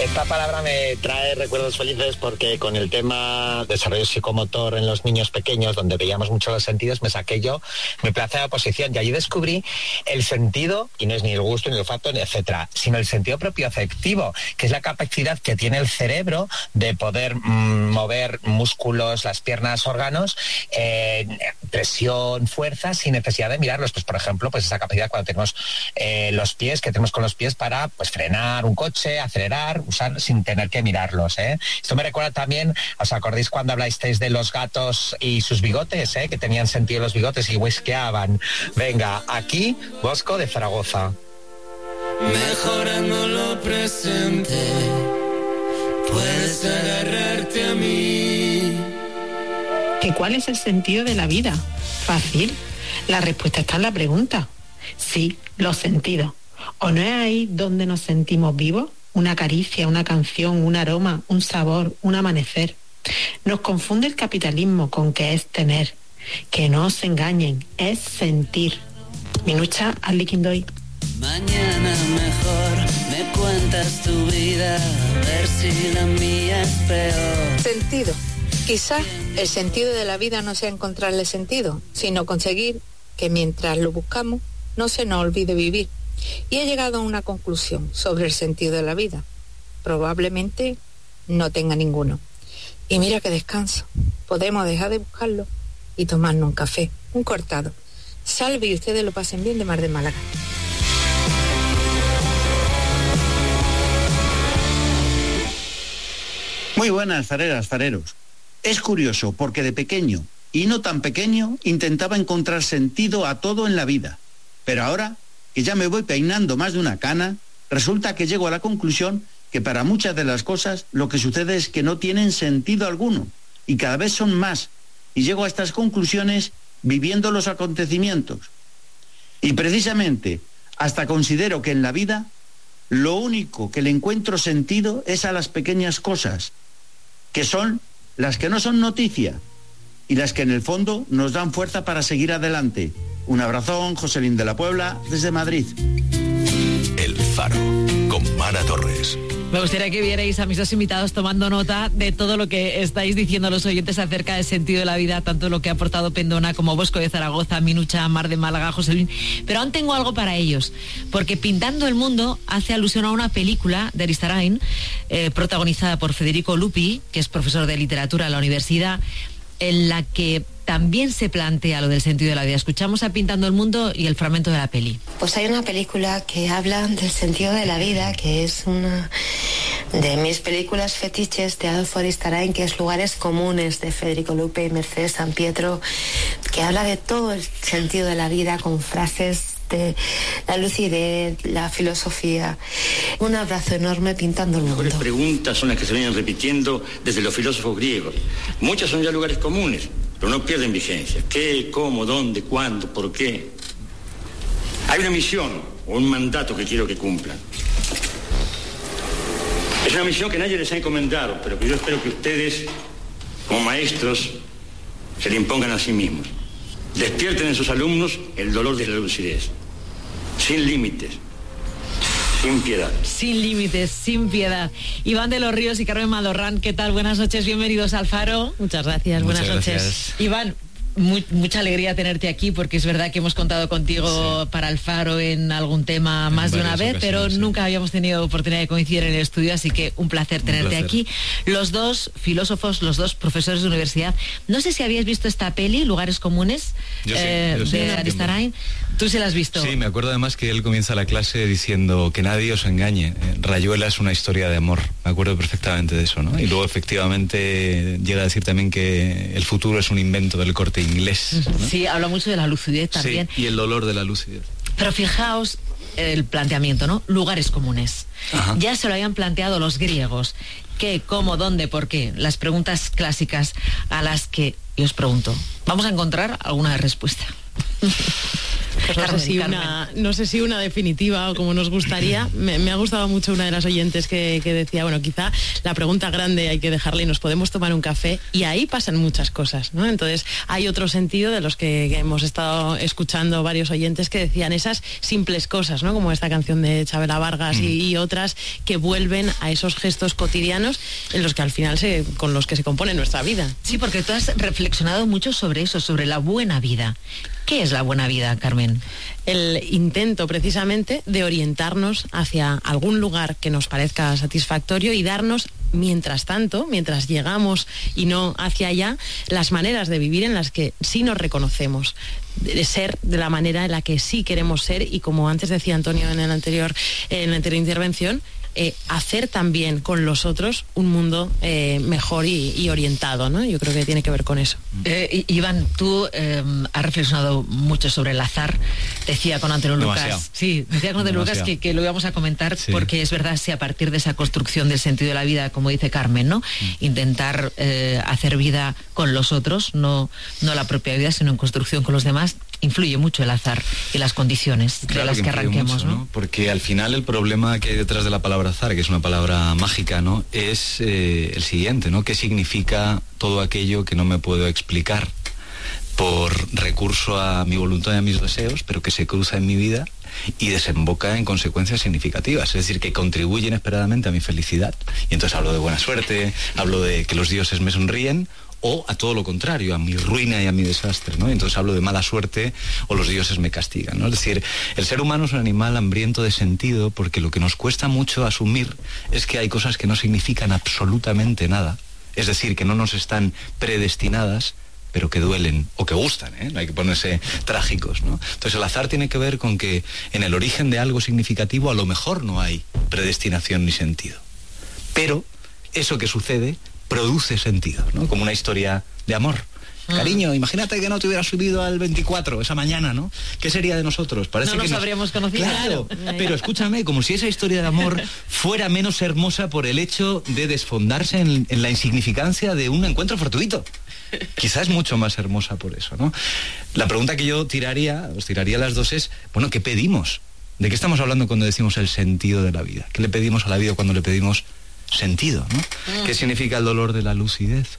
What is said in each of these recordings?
Esta palabra me trae recuerdos felices porque con el tema desarrollo psicomotor en los niños pequeños, donde veíamos mucho los sentidos, me saqué yo mi plaza de oposición y allí descubrí el sentido, y no es ni el gusto, ni el olfato, ni etcétera, sino el sentido propioceptivo, que es la capacidad que tiene el cerebro de poder mover músculos, las piernas, órganos, presión, fuerza, sin necesidad de mirarlos. Pues por ejemplo, pues esa capacidad cuando tenemos los pies, que tenemos con los pies para pues frenar un coche, acelerar, usar sin tener que mirarlos, ¿eh? Esto me recuerda también, ¿os acordáis cuando hablasteis de los gatos y sus bigotes, que tenían sentido los bigotes y whiskeaban? Venga, aquí, Bosco de Zaragoza. Mejorando lo presente, puedes agarrarte a mí. ¿Que cuál es el sentido de la vida? Fácil. La respuesta está en la pregunta. Sí, los sentidos. ¿O no es ahí donde nos sentimos vivos? Una caricia, una canción, un aroma, un sabor, un amanecer. Nos confunde el capitalismo con que es tener. Que no os engañen, es sentir. Minucha al Liquindoy. Mañana mejor me cuentas tu vida, a ver si la mía es peor. Sentido. Quizá el sentido de la vida no sea encontrarle sentido, sino conseguir que mientras lo buscamos no se nos olvide vivir. Y he llegado a una conclusión sobre el sentido de la vida. Probablemente no tenga ninguno. Y mira que descanso. Podemos dejar de buscarlo y tomarnos un café, un cortado. Salve y ustedes lo pasen bien de Mar de Málaga. Muy buenas, fareras, fareros. Es curioso porque de pequeño y no tan pequeño intentaba encontrar sentido a todo en la vida. Pero ahora que ya me voy peinando más de una cana, resulta que llego a la conclusión que para muchas de las cosas lo que sucede es que no tienen sentido alguno y cada vez son más. Y llego a estas conclusiones viviendo los acontecimientos. Y precisamente hasta considero que en la vida lo único que le encuentro sentido es a las pequeñas cosas, que son las que no son noticia y las que en el fondo nos dan fuerza para seguir adelante. Un abrazón, Joselín de la Puebla, desde Madrid. El Faro, con Mara Torres. Me gustaría que vierais a mis dos invitados tomando nota de todo lo que estáis diciendo los oyentes acerca del sentido de la vida, tanto lo que ha aportado Pendona como Bosco de Zaragoza, Minucha, Mar de Málaga, Joselín. Pero aún tengo algo para ellos, porque Pintando el Mundo hace alusión a una película de Aristarain, protagonizada por Federico Lupi, que es profesor de literatura en la universidad, en la que también se plantea lo del sentido de la vida. Escuchamos a Pintando el Mundo y el fragmento de la peli. Pues hay una película que habla del sentido de la vida, que es una de mis películas fetiches de Adolfo Aristarain, que es Lugares Comunes, de Federico Lupi y Mercedes Sampietro, que habla de todo el sentido de la vida con frases de la lucidez, la filosofía. Un abrazo enorme, Pintando el Mundo. Las preguntas son las que se vienen repitiendo desde los filósofos griegos. Muchas son ya lugares comunes, pero no pierden vigencia. ¿Qué, cómo, dónde, cuándo, por qué? Hay una misión o un mandato que quiero que cumplan. Es una misión que nadie les ha encomendado, pero que yo espero que ustedes, como maestros, se le impongan a sí mismos. Despierten en sus alumnos el dolor de la lucidez. Sin límites. Sin piedad. Sin límites, sin piedad. Iván de los Ríos y Carmen Madorrán, ¿qué tal? Buenas noches, bienvenidos al Faro. Muchas gracias, buenas noches. Iván, mucha alegría tenerte aquí, porque es verdad que hemos contado contigo para el Faro en algún tema más de una vez, pero nunca habíamos tenido oportunidad de coincidir en el estudio, así que un placer tenerte aquí. Los dos filósofos, los dos profesores de universidad. No sé si habíais visto esta peli, Lugares Comunes, de Aristarain. ¿Tú se la has visto? Sí, me acuerdo además que él comienza la clase diciendo que nadie os engañe. Rayuela es una historia de amor. Me acuerdo perfectamente de eso, ¿no? Y luego efectivamente llega a decir también que el futuro es un invento del Corte Inglés, ¿no? Sí, habla mucho de la lucidez también. Sí, y el dolor de la lucidez. Pero fijaos el planteamiento, ¿no? Lugares comunes. Ajá. Ya se lo habían planteado los griegos. ¿Qué, cómo, dónde, por qué? Las preguntas clásicas a las que yo os pregunto. ¿Vamos a encontrar alguna respuesta? No sé si una definitiva o como nos gustaría. Me ha gustado mucho una de las oyentes que decía, bueno, quizá la pregunta grande hay que dejarla y nos podemos tomar un café, y ahí pasan muchas cosas, ¿no? Entonces hay otro sentido de los que hemos estado escuchando varios oyentes que decían esas simples cosas, ¿no? Como esta canción de Chabela Vargas y otras que vuelven a esos gestos cotidianos en los que al final con los que se compone nuestra vida. Sí, porque tú has reflexionado mucho sobre eso, sobre la buena vida. ¿Qué es la buena vida, Carmen? El intento precisamente de orientarnos hacia algún lugar que nos parezca satisfactorio y darnos, mientras tanto, mientras llegamos y no hacia allá, las maneras de vivir en las que sí nos reconocemos, de ser de la manera en la que sí queremos ser, y como antes decía Antonio en la anterior intervención, hacer también con los otros un mundo mejor y orientado, ¿no? Yo creo que tiene que ver con eso. Iván, tú has reflexionado mucho sobre el azar. Decía con Antonio Lucas, que lo íbamos a comentar, sí, porque es verdad, si a partir de esa construcción del sentido de la vida, como dice Carmen, ¿no? Intentar hacer vida con los otros, no la propia vida, sino en construcción con los demás, influye mucho el azar y las condiciones de las que arranquemos, mucho, ¿no? Porque al final el problema que hay detrás de la palabra azar, que es una palabra mágica, ¿no? Es el siguiente, ¿no? ¿Qué significa todo aquello que no me puedo explicar por recurso a mi voluntad y a mis deseos, pero que se cruza en mi vida y desemboca en consecuencias significativas? Es decir, que contribuye inesperadamente a mi felicidad. Y entonces hablo de buena suerte, hablo de que los dioses me sonríen, o a todo lo contrario, a mi ruina y a mi desastre, ¿no? Entonces hablo de mala suerte o los dioses me castigan, ¿no? Es decir, el ser humano es un animal hambriento de sentido, porque lo que nos cuesta mucho asumir es que hay cosas que no significan absolutamente nada, es decir, que no nos están predestinadas, pero que duelen o que gustan, ¿eh? No hay que ponerse trágicos, ¿no? Entonces el azar tiene que ver con que en el origen de algo significativo a lo mejor no hay predestinación ni sentido, pero eso que sucede produce sentido, ¿no? Como una historia de amor. Cariño, imagínate que no te hubieras subido al 24 esa mañana, ¿no? ¿Qué sería de nosotros? Parece no nos habríamos conocido. Claro, pero escúchame, como si esa historia de amor fuera menos hermosa por el hecho de desfondarse en la insignificancia de un encuentro fortuito. Quizás mucho más hermosa por eso, ¿no? La pregunta que yo os tiraría a las dos es, bueno, ¿qué pedimos? ¿De qué estamos hablando cuando decimos el sentido de la vida? ¿Qué le pedimos a la vida cuando le pedimos sentido, ¿no? ¿Qué significa el dolor de la lucidez?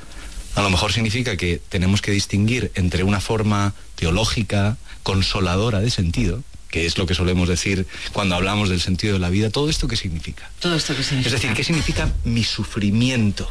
A lo mejor significa que tenemos que distinguir entre una forma teológica, consoladora de sentido, que es lo que solemos decir cuando hablamos del sentido de la vida. ¿Todo esto qué significa? Todo esto qué significa. Es decir, ¿qué significa mi sufrimiento?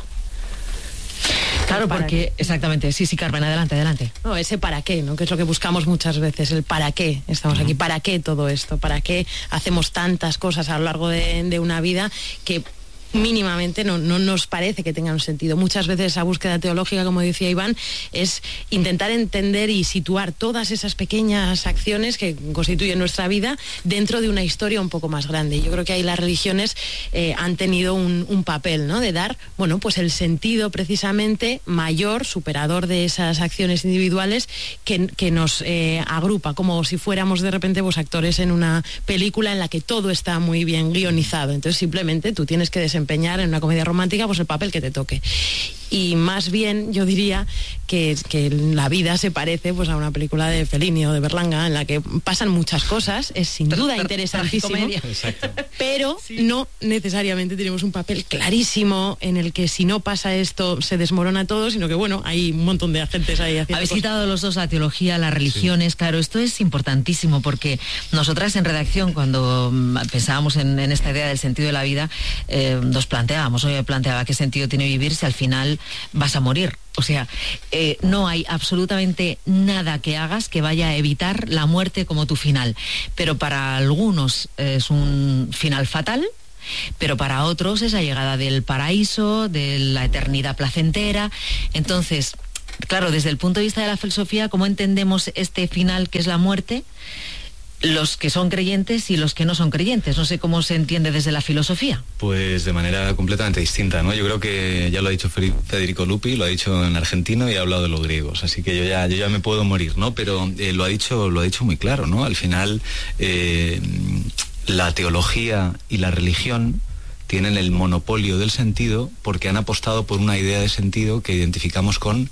Claro, porque exactamente, sí, Carmen, adelante. No, ese para qué, ¿no? Que es lo que buscamos muchas veces, el para qué estamos aquí, para qué todo esto, para qué hacemos tantas cosas a lo largo de una vida que mínimamente no nos parece que tengan un sentido. Muchas veces esa búsqueda teológica, como decía Iván, es intentar entender y situar todas esas pequeñas acciones que constituyen nuestra vida dentro de una historia un poco más grande. Yo creo que ahí las religiones han tenido un papel, ¿no? De dar, bueno, pues el sentido precisamente mayor, superador de esas acciones individuales que nos agrupa, como si fuéramos de repente pues actores en una película en la que todo está muy bien guionizado. Entonces simplemente tú tienes que desempeñar en una comedia romántica pues el papel que te toque. Y más bien yo diría que la vida se parece pues a una película de Fellini o de Berlanga en la que pasan muchas cosas, es sin duda interesantísimo, pero no necesariamente tenemos un papel clarísimo en el que si no pasa esto se desmorona todo, sino que bueno, hay un montón de agentes ahí haciendo Habéis cosas. citado los dos la teología, las religiones, sí. Claro, esto es importantísimo porque nosotras en redacción, cuando pensábamos en esta idea del sentido de la vida, nos planteábamos, hoy me planteaba qué sentido tiene vivir si al final vas a morir. O sea, no hay absolutamente nada que hagas que vaya a evitar la muerte como tu final. Pero para algunos es un final fatal, pero para otros es la llegada del paraíso, de la eternidad placentera. Entonces, claro, desde el punto de vista de la filosofía, ¿cómo entendemos este final que es la muerte? Los que son creyentes y los que no son creyentes. No sé cómo se entiende desde la filosofía. Pues de manera completamente distinta, ¿no? Yo creo que ya lo ha dicho Federico Lupi, lo ha dicho en argentino y ha hablado de los griegos, así que yo ya me puedo morir, ¿no? Pero lo ha dicho muy claro, ¿no? Al final la teología y la religión tienen el monopolio del sentido porque han apostado por una idea de sentido que identificamos con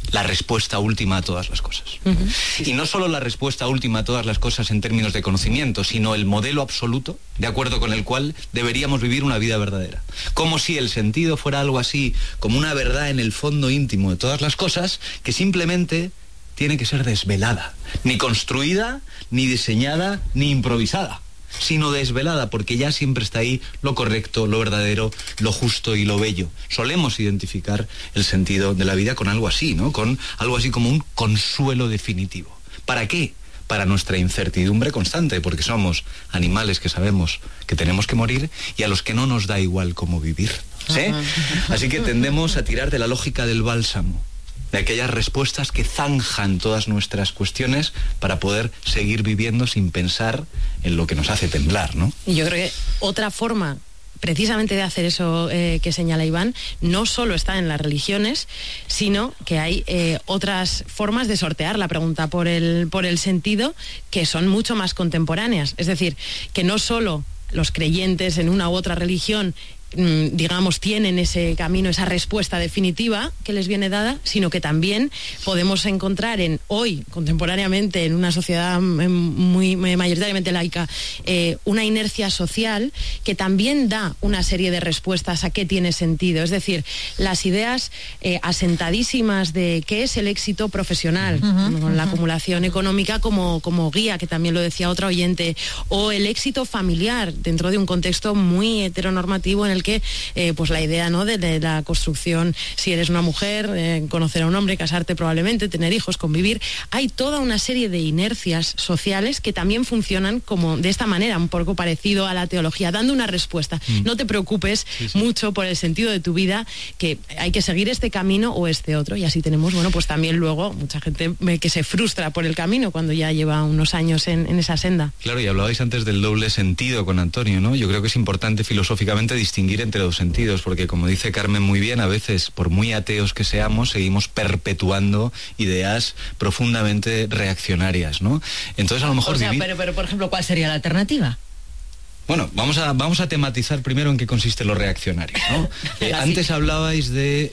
la respuesta última a todas las cosas. Y no solo la respuesta última a todas las cosas en términos de conocimiento, sino el modelo absoluto de acuerdo con el cual deberíamos vivir una vida verdadera. Como si el sentido fuera algo así, como una verdad en el fondo íntimo de todas las cosas, que simplemente tiene que ser desvelada, ni construida, ni diseñada, ni improvisada, sino desvelada, porque ya siempre está ahí lo correcto, lo verdadero, lo justo y lo bello. Solemos identificar el sentido de la vida con algo así, ¿no? Con algo así como un consuelo definitivo. ¿Para qué? Para nuestra incertidumbre constante, porque somos animales que sabemos que tenemos que morir y a los que no nos da igual cómo vivir, ¿sí? Así que tendemos a tirar de la lógica del bálsamo, de aquellas respuestas que zanjan todas nuestras cuestiones para poder seguir viviendo sin pensar en lo que nos hace temblar, ¿no? Y yo creo que otra forma precisamente de hacer eso que señala Iván, no solo está en las religiones, sino que hay otras formas de sortear la pregunta por el sentido que son mucho más contemporáneas. Es decir, que no solo los creyentes en una u otra religión digamos, tienen ese camino, esa respuesta definitiva que les viene dada, sino que también podemos encontrar hoy, contemporáneamente, en una sociedad muy mayoritariamente laica, una inercia social que también da una serie de respuestas a qué tiene sentido. Es decir, las ideas asentadísimas de qué es el éxito profesional, con la acumulación económica como guía, que también lo decía otra oyente, o el éxito familiar dentro de un contexto muy heteronormativo en el que pues la idea, ¿no?, de la construcción, si eres una mujer, conocer a un hombre, casarte probablemente, tener hijos, convivir. Hay toda una serie de inercias sociales que también funcionan como de esta manera, un poco parecido a la teología, dando una respuesta. No te preocupes mucho por el sentido de tu vida, que hay que seguir este camino o este otro. Y así tenemos, bueno, pues también luego mucha gente que se frustra por el camino cuando ya lleva unos años en esa senda. Claro, y hablabais antes del doble sentido con Antonio, ¿no? Yo creo que es importante filosóficamente distinguir entre los sentidos, porque como dice Carmen muy bien, a veces, por muy ateos que seamos, seguimos perpetuando ideas profundamente reaccionarias, ¿no? Entonces, a lo mejor... pero por ejemplo, ¿cuál sería la alternativa? Bueno, vamos a tematizar primero en qué consiste lo reaccionario, ¿no? Antes hablabais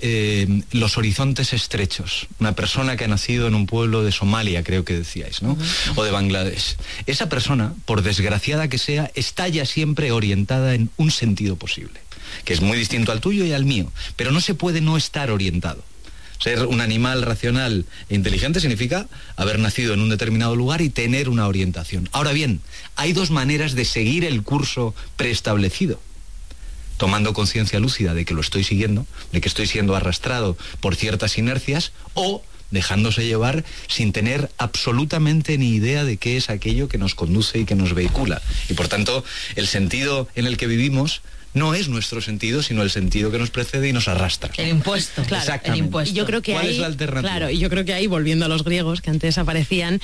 de los horizontes estrechos. Una persona que ha nacido en un pueblo de Somalia, creo que decíais, ¿no? O de Bangladesh. Esa persona, por desgraciada que sea, está ya siempre orientada en un sentido posible, que es muy distinto al tuyo y al mío, pero no se puede no estar orientado. Ser un animal racional e inteligente significa haber nacido en un determinado lugar y tener una orientación. Ahora bien, hay dos maneras de seguir el curso preestablecido: tomando conciencia lúcida de que lo estoy siguiendo, de que estoy siendo arrastrado por ciertas inercias, o dejándose llevar sin tener absolutamente ni idea de qué es aquello que nos conduce y que nos vehicula. Y por tanto, el sentido en el que vivimos no es nuestro sentido, sino el sentido que nos precede y nos arrastra. El impuesto. Claro, exactamente. El impuesto. Yo creo que ¿Cuál es la alternativa? Claro, y yo creo que ahí, volviendo a los griegos que antes aparecían,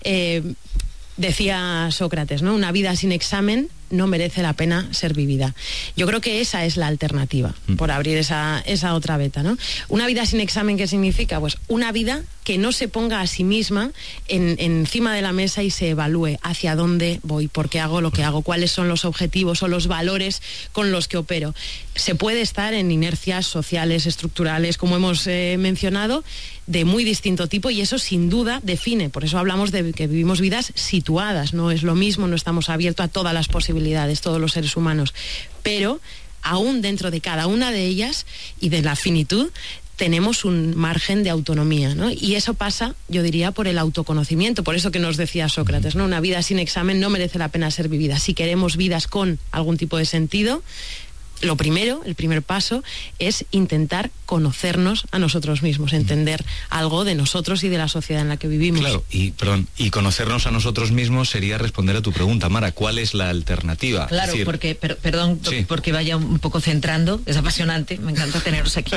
decía Sócrates, ¿no? Una vida sin examen no merece la pena ser vivida. Yo creo que esa es la alternativa, por abrir esa otra veta, ¿no? Una vida sin examen, ¿qué significa? Pues una vida que no se ponga a sí misma encima de la mesa y se evalúe hacia dónde voy, por qué hago lo que hago, cuáles son los objetivos o los valores con los que opero. Se puede estar en inercias sociales, estructurales, como hemos mencionado, de muy distinto tipo, y eso sin duda define. Por eso hablamos de que vivimos vidas situadas, no es lo mismo, no estamos abiertos a todas las posibilidades, todos los seres humanos, pero aún dentro de cada una de ellas y de la finitud tenemos un margen de autonomía, ¿no? Y eso pasa, yo diría, por el autoconocimiento, por eso que nos decía Sócrates, ¿no? Una vida sin examen no merece la pena ser vivida. Si queremos vidas con algún tipo de sentido, lo primero, el primer paso, es intentar conocernos a nosotros mismos, entender algo de nosotros y de la sociedad en la que vivimos. Claro, y conocernos a nosotros mismos sería responder a tu pregunta, Mara, ¿cuál es la alternativa? Claro, es decir, porque, perdón, sí, porque vaya un poco centrando, es apasionante, me encanta teneros aquí.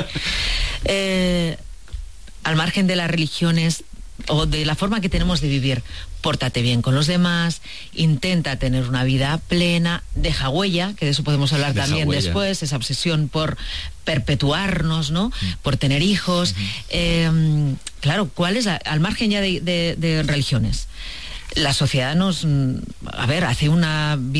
Al margen de las religiones o de la forma que tenemos de vivir, pórtate bien con los demás, intenta tener una vida plena, deja huella, que de eso podemos hablar también después, esa obsesión por perpetuarnos, ¿no? Por tener hijos. Claro, ¿cuál es al margen ya de religiones? La sociedad hace una vida